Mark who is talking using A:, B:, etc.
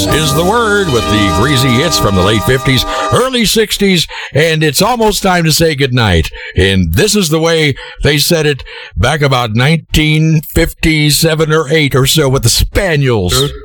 A: is the word with the greasy hits from the late 50s, early 60s, and it's almost time to say goodnight. And this is the way they said it back about 1957 or 8 or so with the Spaniels.